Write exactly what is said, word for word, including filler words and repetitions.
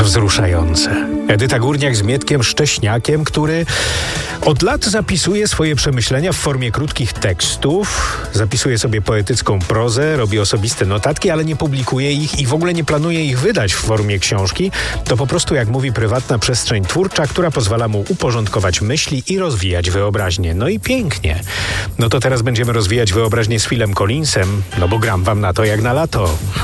To wzruszające. Edyta Górniak z Mietkiem Szcześniakiem, który od lat zapisuje swoje przemyślenia w formie krótkich tekstów, zapisuje sobie poetycką prozę, robi osobiste notatki, ale nie publikuje ich i w ogóle nie planuje ich wydać w formie książki. To po prostu, jak mówi, prywatna przestrzeń twórcza, która pozwala mu uporządkować myśli i rozwijać wyobraźnię. No i pięknie. No to teraz będziemy rozwijać wyobraźnię z Philem Collinsem, no bo gram wam na to jak na lato.